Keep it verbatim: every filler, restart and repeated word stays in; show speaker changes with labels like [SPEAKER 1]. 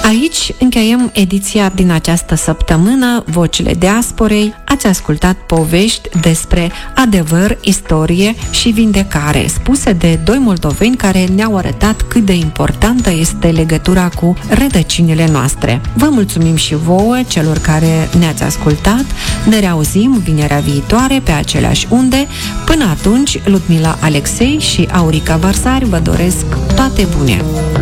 [SPEAKER 1] Aici încheiem ediția din această săptămână, Vocile Diasporei. Ați ascultat povești despre adevăr, istorie și vindecare, spuse de doi moldoveni care ne-au arătat cât de importantă este legătura cu rădăcinile noastre. Vă mulțumim și vouă, celor care ne-ați ascultat. Ne reauzim vinerea viitoare pe aceleași unde. Până atunci, Ludmila Alexei și Aurica Varsari vă doresc toate bune!